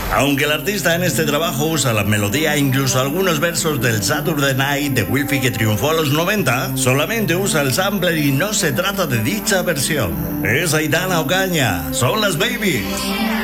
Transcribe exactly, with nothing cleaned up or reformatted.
Aunque el artista en este trabajo usa la melodía e incluso algunos versos del Saturday Night de Wilfie que triunfó a los noventa, solamente usa el sampler y no se trata de dicha versión. Es Aitana Ocaña, son las Babies.